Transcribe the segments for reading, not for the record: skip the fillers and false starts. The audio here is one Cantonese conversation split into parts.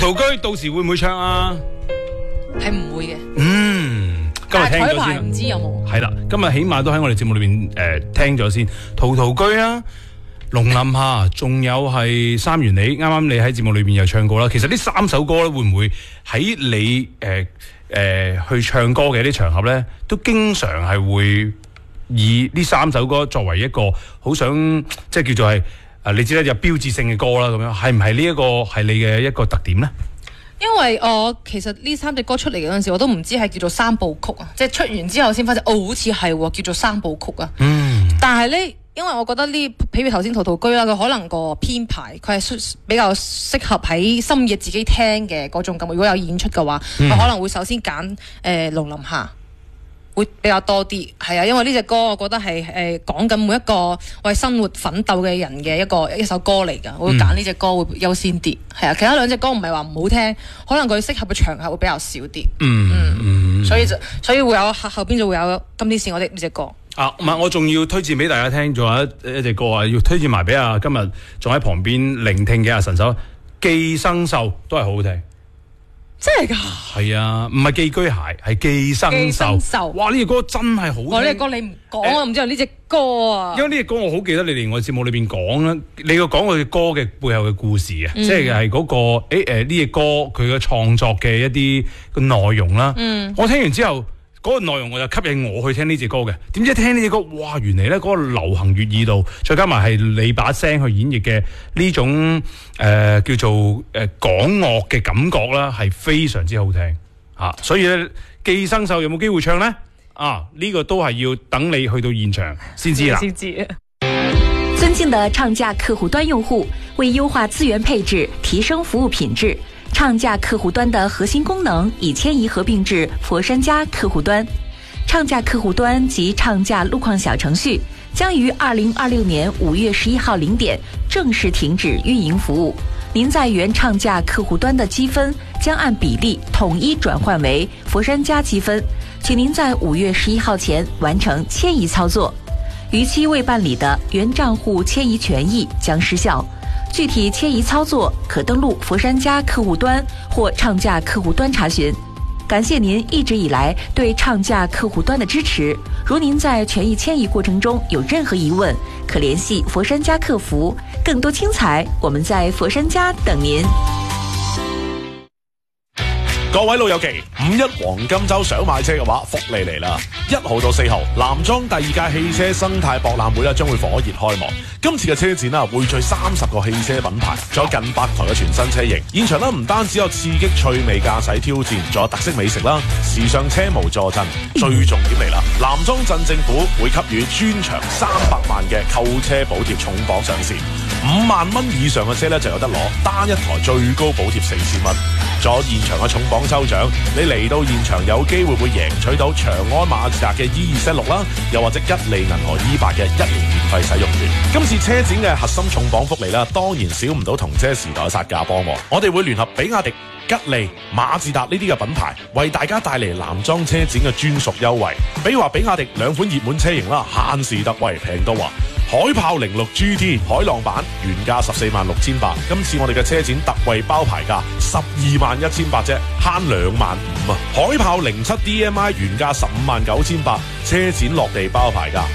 陶居到時會唔會唱啊？ 係唔會嘅。 今日聽咗但係彩排先， 唔知有冇？ 係啦，今日起碼都喺我哋節目裏邊聽咗先。陶陶居啊，龍林下，仲有係三元里，啱啱你喺節目裏邊又唱過啦。其實呢3首歌咧，會唔會喺你去唱歌嘅啲場合咧，都經常係會以呢3首歌作為一個好想即係叫做係你知啦，有標誌性嘅歌啦，咁樣係唔係呢一個係你嘅一個特點咧？ 因為我其實呢3隻歌出嚟嗰陣時，我都唔知係叫做3部曲啊，即係出完之後先發現，好似係叫做3部曲啊。但係呢，因為我覺得譬如頭先陶陶居啦，佢可能個編排佢係比較適合喺深夜自己聽嘅嗰種感覺。如果有演出嘅話，佢可能會首先揀龍林下。會比較多啲，係啊，因為呢隻歌我覺得係講緊每一個為生活奮鬥嘅人嘅一首歌嚟㗎，我會揀呢隻歌會優先啲，係啊，其他2隻歌唔係話唔好聽，可能佢適合嘅場合會比較少啲，所以會有後邊就會有今天是我的呢隻歌。 唔係，我仲要推薦俾大家聽，仲有一隻歌啊，要推薦埋俾今日仲喺旁邊聆聽嘅神手寄生獸，都係好好聽。 真係㗎？ 係啊，唔係寄居蟹，係寄生獸。哇！呢隻歌真係好聽。 呢隻歌你唔講，我唔知道呢隻歌啊。 因為呢隻歌我好記得你哋我節目裏邊講啦，你講佢嘅歌嘅背後嘅故事啊，即係嗰個呢隻歌佢嘅創作嘅一啲個內容啦。我聽完之後。嗰個內容我就吸引我去聽呢隻歌嘅，點知聽呢隻歌，哇！原嚟咧嗰個流行粵語度，再加埋係你把聲去演繹嘅呢種叫做港樂嘅感覺啦，係非常之好聽嚇。所以咧，寄生獸有冇機會唱呢？呢個都係要等你去到現場先知啦。 先知。 尊敬的唱價客戶端用戶，為優化資源配置，提升服務品質。唱價客戶端的核心功能已遷移合併至佛山家客戶端，唱價客戶端及唱價路況小程序將於2026年5月11號0點正式停止運營服務。您在原唱價客戶端的積分將按比例統一轉換為佛山家積分，請您在5月11號前完成遷移操作。逾期未辦理的原賬戶遷移權益將失效。具體遷移操作可登錄佛山家客戶端或唱價客戶端查詢。感謝您一直以來對唱價客戶端的支持。如您在權益遷移過程中有任何疑問，可聯繫佛山家客服。更多精彩，我們在佛山家等您。 各位老友記，5·1黃金周想買車嘅話，福利嚟啦！1號到4號，南莊第2屆汽車生態博覽會將會火熱開幕。今次嘅車展匯聚30個汽車品牌，仲有近100台嘅全新車型。現場唔單止有刺激趣味駕駛挑戰，仲有特色美食啦，時尚車模助陣。最重點嚟啦，南莊鎮政府會給予專長300萬嘅購車補貼重磅上市，5萬蚊以上嘅車就有得攞，單一台最高補貼4000蚊。仲有現場嘅重磅抽獎，你嚟到現場有機會贏取到長安馬自達嘅 E276 啦，又或者吉利銀河 E8 嘅1年免費使用券。今次車展嘅核心重磅福利啦，當然少唔到同車時代殺價幫。我哋會聯合比亞迪、吉利、馬自達呢啲嘅品牌，為大家帶嚟南莊車展嘅專屬優惠。比如話比亞迪2款熱門車型啦，限時特惠平到話。海豹06 GT 海浪版原價146800，今次我哋嘅車展特惠包牌價121800啫，慳25000啊！海豹07 DMI 原價159,800，車展落地包牌價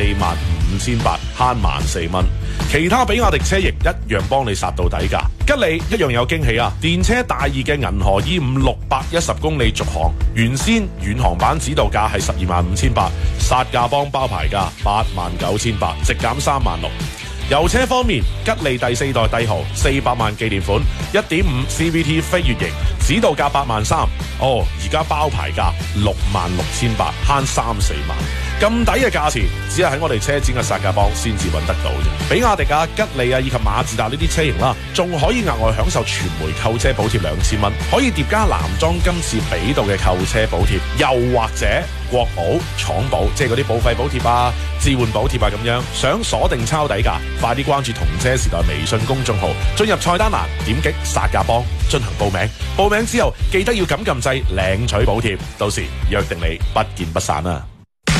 145800，慳14,000蚊。其他比亞迪車型一樣幫你殺到底價，吉利一樣有驚喜啊！電車大熱嘅銀河 E5 610公里續航，原先遠航版指導價係125,800，殺價幫包牌價89,800，直減36000。油車方面，吉利第4代帝豪400萬紀念款 1.5 CVT 飛越型，指導價83000，而家包牌價66800，慳3-4萬。咁抵嘅價錢，只係喺我哋車展嘅殺價幫先至揾得到啫。比亞迪啊、吉利啊以及馬自達呢啲車型啦，仲可以額外享受全媒購車補貼2000蚊，可以疊加南莊今次俾到嘅購車補貼，又或者國保、廠保，即係嗰啲保費補貼啊、置換補貼啊咁樣。想鎖定抄底價，快啲關注同車時代微信公眾號，進入菜單欄點擊殺價幫進行報名。報名之後記得要撳掣領取補貼，到時約定你不見不散啊！